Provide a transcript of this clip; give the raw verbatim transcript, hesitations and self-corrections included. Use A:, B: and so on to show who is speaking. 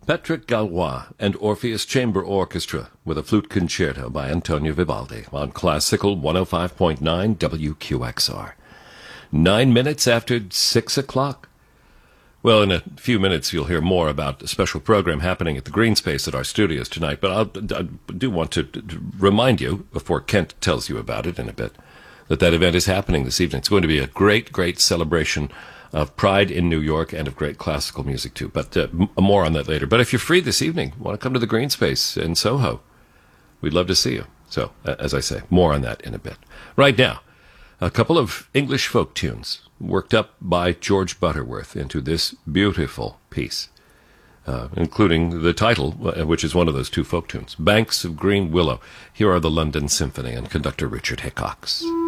A: Patrick Gallois and Orpheus Chamber Orchestra with a flute concerto by Antonio Vivaldi on Classical one oh five point nine W Q X R. Nine minutes after six o'clock. Well, in a few minutes you'll hear more about a special program happening at the Green Space at our studios tonight, but I'll, I do want to remind you, before Kent tells you about it in a bit, that that event is happening this evening. It's going to be a great, great celebration of Pride in New York and of great classical music, too. But uh, m- more on that later. But if you're free this evening, want to come to the Green Space in Soho, we'd love to see you. So, uh, as I say, more on that in a bit. Right now, a couple of English folk tunes worked up by George Butterworth into this beautiful piece, uh, including the title, uh, which is one of those two folk tunes, Banks of Green Willow. Here are the London Symphony and conductor Richard Hickox.